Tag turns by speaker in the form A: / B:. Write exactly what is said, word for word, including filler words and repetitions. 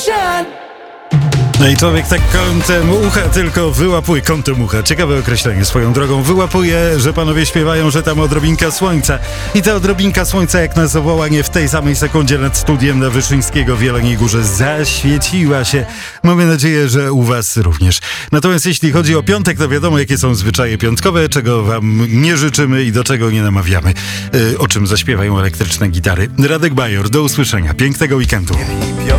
A: No i człowiek tak kątem ucha tylko wyłapuje, kątem ucha, ciekawe określenie swoją drogą, wyłapuje, że panowie śpiewają, że tam odrobinka słońca. I ta odrobinka słońca, jak na zawołanie w tej samej sekundzie nad studiem na Wyszyńskiego w Jeleniej Górze zaświeciła się. Mamy nadzieję, że u was również. Natomiast jeśli chodzi o piątek, to wiadomo, jakie są zwyczaje piątkowe, czego wam nie życzymy i do czego nie namawiamy. Yy, o czym zaśpiewają elektryczne gitary. Radek Bajor, do usłyszenia. Pięknego weekendu.